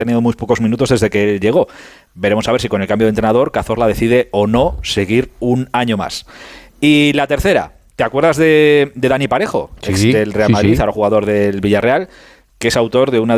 tenido muy pocos minutos desde que llegó. Veremos a ver si con el cambio de entrenador Cazorla decide o no seguir un año más. Y la tercera, ¿te acuerdas de Dani Parejo? Sí, Del Real Madrid, ahora jugador del Villarreal, que es autor de una